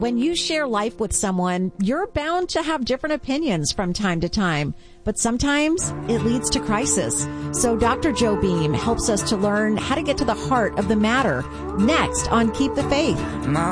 When you share life with someone, you're bound to have different opinions from time to time, but sometimes it leads to crisis. So Dr. Joe Beam helps us to learn how to get to the heart of the matter. Next on Keep the Faith.